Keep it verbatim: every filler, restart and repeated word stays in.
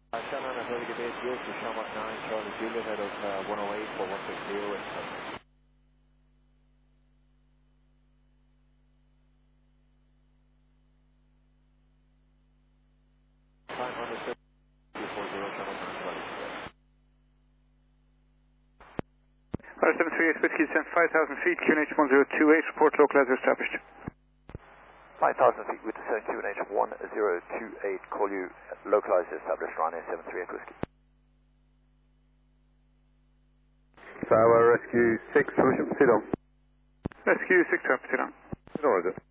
Uh, Shannon, I heard a good day to you. So Shamrock nine, Charlie Juliet out of uh, one oh eight for one six zero. Time understood. two four zero, Shamrock nine, Charlie Juliet. five seven three eight Whiskey, descent five thousand feet, Q N H one zero two eight, report localizer established. five thousand feet with descent Q N H one zero two eight, call you localized established, Ryanair seven three eight Whiskey. Tower Rescue six, permission to proceed on. Rescue six, proceed on. Or is it?